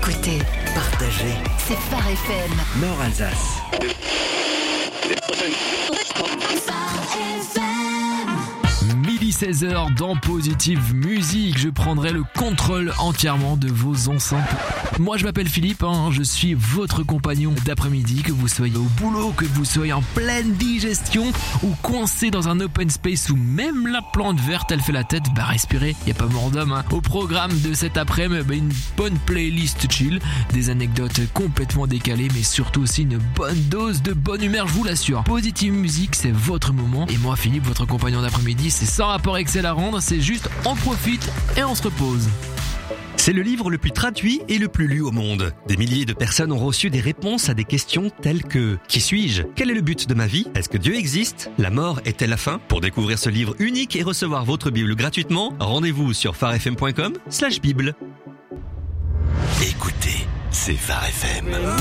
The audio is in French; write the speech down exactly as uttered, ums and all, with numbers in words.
Écoutez, Partagez. c'est Phare F M. Nord Alsace. Midi seize heures dans Positive Musique, je prendrai le contrôle entièrement de vos enceintes. Moi je m'appelle Philippe, hein, je suis votre compagnon d'après-midi, que vous soyez au boulot, que vous soyez en pleine digestion ou coincé dans un open space où même la plante verte elle fait la tête, bah respirez, y a pas mort d'homme. Hein. Au programme de cet après-midi, bah, une bonne playlist chill, des anecdotes complètement décalées mais surtout aussi une bonne dose de bonne humeur, je vous l'assure. Positive Musique, c'est votre moment et moi Philippe, votre compagnon d'après-midi, c'est sans rapport Excel à rendre, c'est juste on profite et on se repose. C'est le livre le plus traduit et le plus lu au monde. Des milliers de personnes ont reçu des réponses à des questions telles que « Qui suis-je ? Quel est le but de ma vie ? Est-ce que Dieu existe ? La mort est-elle la fin ?» Pour découvrir ce livre unique et recevoir votre Bible gratuitement, rendez-vous sur pharefm point com slash bible. Écoutez, c'est Phare F M.